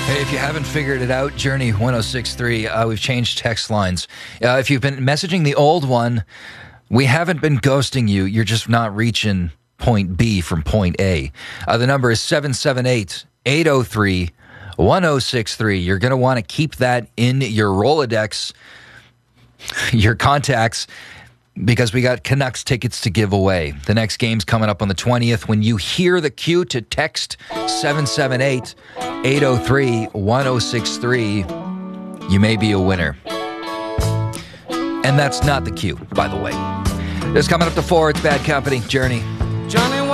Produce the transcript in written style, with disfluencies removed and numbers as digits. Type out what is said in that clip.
Hey, if you haven't figured it out, Journey 1063, we've changed text lines. If you've been messaging the old one, we haven't been ghosting you. You're just not reaching point B from point A. The number is 778-803-1063. You're going to want to keep that in your Rolodex, your contacts, because we got Canucks tickets to give away. The next game's coming up on the 20th. When you hear the cue to text 778-803-1063, you may be a winner. And that's not the cue, by the way. This coming up to 4, it's Bad Company, Journey. Johnny